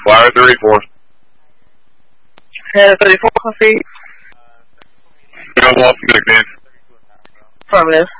Wire 34. Head 34 complete. Go off McNeil. Affirmative.